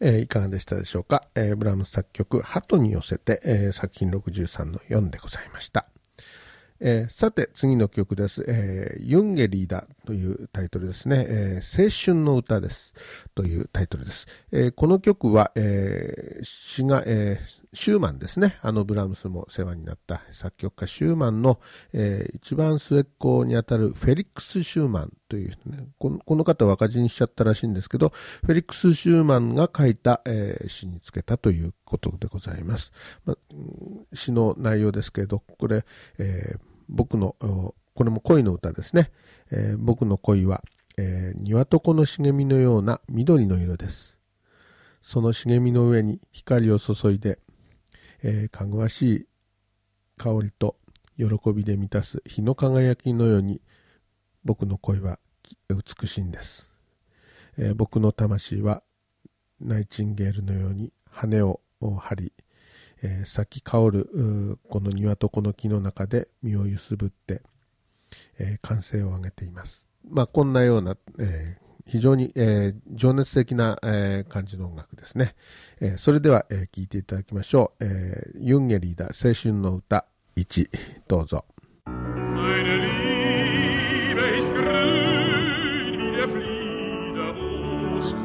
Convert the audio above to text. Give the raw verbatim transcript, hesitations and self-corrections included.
えー、いかがでしたでしょうか。えー、ブラームス作曲鳩に寄せて、えー、作品ろくじゅうさんのよんでございました。えー、さて次の曲です、えー、ユンゲリーだというタイトルですね、えー、青春の歌ですというタイトルです。えー、この曲は、えー、詩が、えー、シューマンですね。あのブラームスも世話になった作曲家シューマンの、えー、一番末っ子にあたるフェリックス・シューマンという、ね、この、この方は赤字にしちゃったらしいんですけど、フェリックス・シューマンが書いた、えー、詩につけたということでございます。ま、詩の内容ですけれど、これ、えー僕のこれも恋の歌ですね、えー、僕の恋は、えー、庭床の茂みのような緑の色です。その茂みの上に光を注いで、えー、かぐわしい香りと喜びで満たす日の輝きのように僕の恋は美しいんです。えー、僕の魂はナイチンゲールのように羽を張り、えー、咲き香るこの庭とこの木の中で身をゆすぶって、えー、歓声を上げています。まあこんなような、えー、非常に、えー、情熱的な、えー、感じの音楽ですね。えー、それでは、えー、聴いていただきましょう。えー、ユンゲリーダ青春の歌いちどうぞ。